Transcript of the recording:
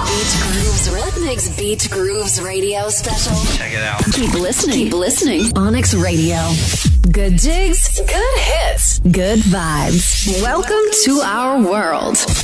Beach Grooves. What makes Beach Grooves radio special? Check it out. Keep listening. Keep listening. Onyx Radio. Good jigs, good hits, good vibes. Welcome to our world.